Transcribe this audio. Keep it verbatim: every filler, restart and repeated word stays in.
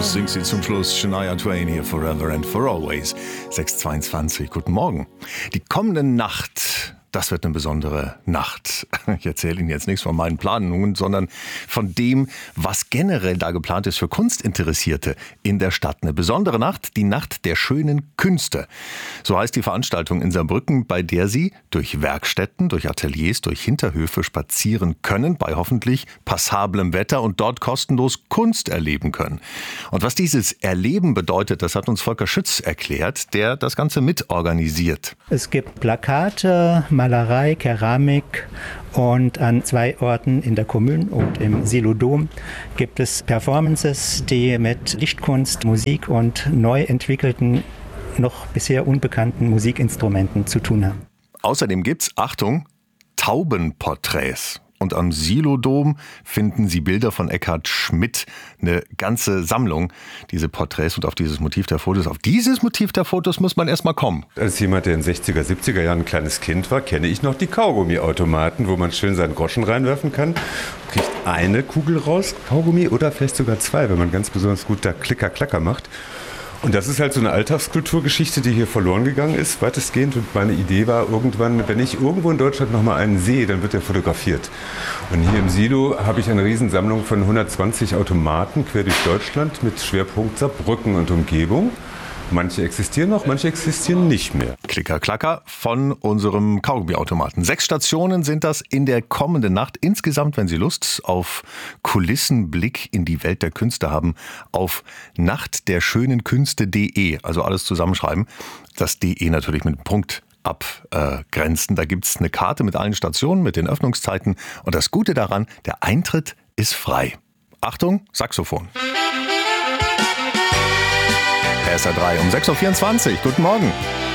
Blues singt sie zum Schluss. Shania Twain hier, Forever and for Always. sechs Uhr zweiundzwanzig, guten Morgen. Die kommende Nacht, das wird eine besondere Nacht. Ich erzähle Ihnen jetzt nichts von meinen Planungen, sondern von dem, was generell da geplant ist für Kunstinteressierte in der Stadt. Eine besondere Nacht, die Nacht der schönen Künste. So heißt die Veranstaltung in Saarbrücken, bei der Sie durch Werkstätten, durch Ateliers, durch Hinterhöfe spazieren können, bei hoffentlich passablem Wetter und dort kostenlos Kunst erleben können. Und was dieses Erleben bedeutet, das hat uns Volker Schütz erklärt, der das Ganze mitorganisiert. Es gibt Plakate, Malerei, Keramik und an zwei Orten in der Kommune und im Silodom gibt es Performances, die mit Lichtkunst, Musik und neu entwickelten, noch bisher unbekannten Musikinstrumenten zu tun haben. Außerdem gibt's, Achtung, Taubenporträts. Und am Silodom finden Sie Bilder von Eckhard Schmidt, eine ganze Sammlung, diese Porträts und auf dieses Motiv der Fotos. Auf dieses Motiv der Fotos muss man erstmal kommen. Als jemand, der in den sechziger, siebziger Jahren ein kleines Kind war, kenne ich noch die Kaugummiautomaten, wo man schön seinen Groschen reinwerfen kann. Kriegt eine Kugel raus, Kaugummi oder vielleicht sogar zwei, wenn man ganz besonders gut da Klicker-Klacker macht. Und das ist halt so eine Alltagskulturgeschichte, die hier verloren gegangen ist, weitestgehend. Und meine Idee war irgendwann, wenn ich irgendwo in Deutschland nochmal einen sehe, dann wird der fotografiert. Und hier im Silo habe ich eine Riesensammlung von hundertzwanzig Automaten quer durch Deutschland mit Schwerpunkt Saarbrücken und Umgebung. Manche existieren noch, manche existieren nicht mehr. Klicker, klacker von unserem Kaugummiautomaten. Sechs Stationen sind das in der kommenden Nacht. Insgesamt, wenn Sie Lust auf Kulissenblick in die Welt der Künste haben, auf nacht der schönen Künste punkt de, also alles zusammenschreiben. Das de natürlich mit Punkt abgrenzen. Da gibt's eine Karte mit allen Stationen, mit den Öffnungszeiten. Und das Gute daran, der Eintritt ist frei. Achtung, Saxophon. S R drei um sechs Uhr vierundzwanzig. Guten Morgen.